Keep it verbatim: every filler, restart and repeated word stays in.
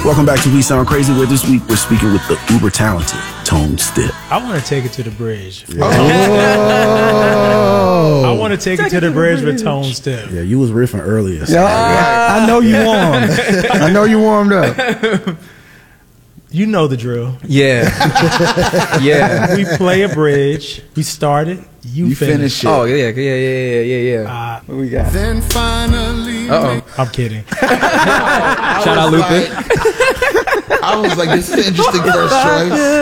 Welcome back to We Sound Crazy, where this week we're speaking with the uber talented Tone Stip. I want to take it to the bridge. Yeah. Oh. I want to take, take it to, it to the, bridge, bridge with Tone Stip. Yeah, you was riffing earlier. So. Yeah, I know you warmed. I know you warmed up. You know the drill. Yeah. Yeah. We play a bridge. We started. You, you finish. finish it. Oh, yeah, yeah, yeah, yeah, yeah, yeah. Uh, what we got? Then finally. Uh-oh. I'm kidding. Shout out, Luther. Like, I was like, this is an interesting first choice.